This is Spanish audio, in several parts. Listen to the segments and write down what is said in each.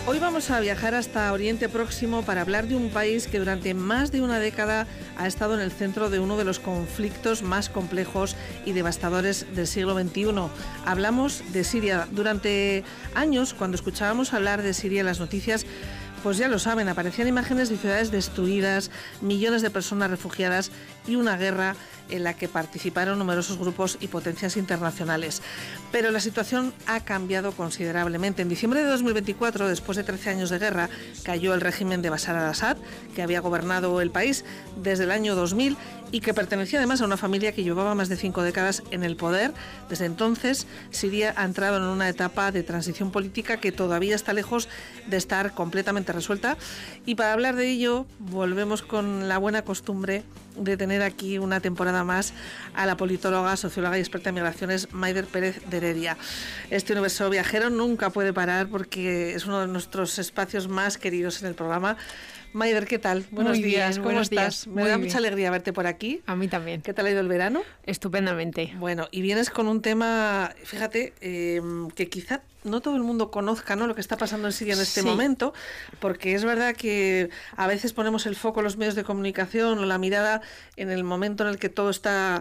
Hoy vamos a viajar hasta Oriente Próximo para hablar de un país que durante más de una década ha estado en el centro de uno de los conflictos más complejos y devastadores del siglo XXI. Hablamos de Siria. Durante años, cuando escuchábamos hablar de Siria en las noticias, pues ya lo saben, aparecían imágenes de ciudades destruidas, millones de personas refugiadas y una guerra en la que participaron numerosos grupos y potencias internacionales. Pero la situación ha cambiado considerablemente. En diciembre de 2024, después de 13 años de guerra, cayó el régimen de Bashar al-Assad, que había gobernado el país desde el año 2000 y que pertenecía además a una familia que llevaba más de 5 décadas en el poder. Desde entonces, Siria ha entrado en una etapa de transición política que todavía está lejos de estar completamente resuelta. Y para hablar de ello, volvemos con la buena costumbre de tener aquí una temporada más a la politóloga, socióloga y experta en migraciones Maider Pérez de Heredia. Este universo viajero nunca puede parar porque es uno de nuestros espacios más queridos en el programa. Maider, ¿qué tal? Buenos días, ¿cómo estás? Me da mucha alegría verte por aquí. A mí también. ¿Qué tal ha ido el verano? Estupendamente. Bueno, y vienes con un tema, fíjate, que quizá no todo el mundo conozca, ¿no?, lo que está pasando en Siria en este momento, porque es verdad que a veces ponemos el foco en los medios de comunicación o la mirada en el momento en el que todo está,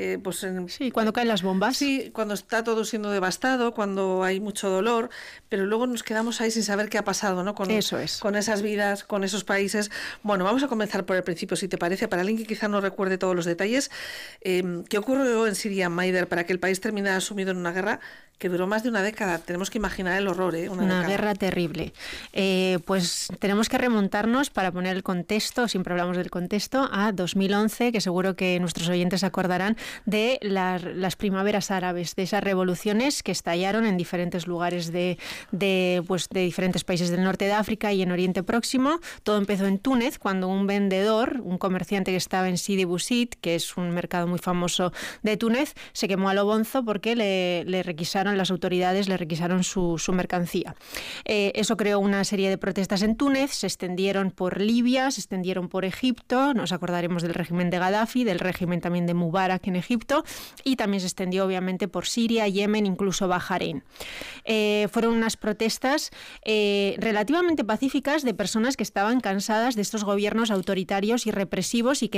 cuando caen las bombas. Sí, cuando está todo siendo devastado, cuando hay mucho dolor, pero luego nos quedamos ahí sin saber qué ha pasado, ¿no? Eso es. Con esas vidas, con esos países. Bueno, vamos a comenzar por el principio, si te parece, para alguien que quizá no recuerde todos los detalles. ¿Qué ocurrió en Siria, Maider, para que el país terminara sumido en una guerra que duró más de una década? Tenemos que imaginar el horror, Una guerra terrible. Pues tenemos que remontarnos, para poner el contexto, siempre hablamos del contexto, a 2011, que seguro que nuestros oyentes acordarán de las primaveras árabes, de esas revoluciones que estallaron en diferentes lugares de diferentes países del norte de África y en Oriente Próximo. Todo empezó en Túnez, cuando un vendedor, un comerciante que estaba en Sidi Bouzid, que es un mercado muy famoso de Túnez, se quemó a lo bonzo porque le requisaron, las autoridades le requisaron su mercancía. Eso creó una serie de protestas en Túnez, se extendieron por Libia, se extendieron por Egipto, nos acordaremos del régimen de Gaddafi, del régimen también de Mubarak en Egipto, y también se extendió obviamente por Siria, Yemen, incluso Bahrein. Fueron unas protestas relativamente pacíficas de personas que estaban cansadas de estos gobiernos autoritarios y represivos y que